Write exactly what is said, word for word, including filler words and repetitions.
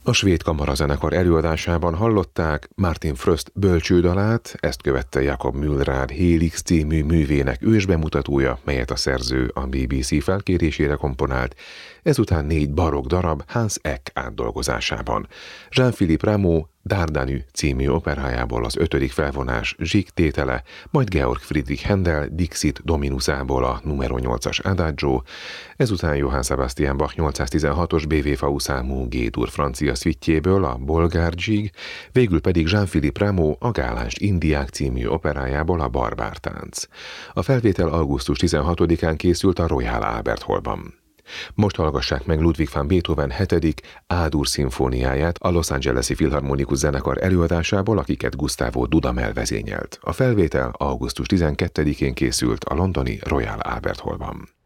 A svéd kamarazenekar előadásában hallották Martin Fröst bölcsődalát, ezt követte Jakob Mülraad Helix című művének ősbemutatója, melyet a szerző a bé bé cé felkérésére komponált, ezután négy barokk darab Hans Eck átdolgozásában. Jean-Philippe Rameau Dardanu című operájából az ötödik felvonás Zsik tétele, majd Georg Friedrich Händel Dixit Dominusából a numero nyolcas Adagio, ezután Johann Sebastian Bach nyolcszáztizenhatos bé vé vé számú G-dur francia szvittjéből a Bolgár Dzsig, végül pedig Jean-Philippe Rameau a Gáláns Indiák című operájából a Barbártánc. A felvétel augusztus tizenhatodikán készült a Royal Albert Hallban. Most hallgassák meg Ludwig van Beethoven hetedik A-dur szimfóniáját a Los Angeles-i Filharmonikus Zenekar előadásából, akiket Gustavo Dudamel vezényelt. A felvétel augusztus tizenkettedikén készült a londoni Royal Albert Hallban.